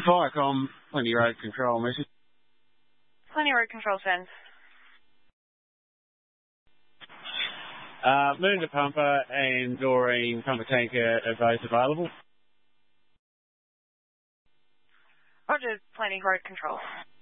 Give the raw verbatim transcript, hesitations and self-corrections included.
Viacom, plenty road control message. Plenty road control sends. Uh, Moon to Pumper and Doreen Pumper Tanker are both available. Roger, plenty road control.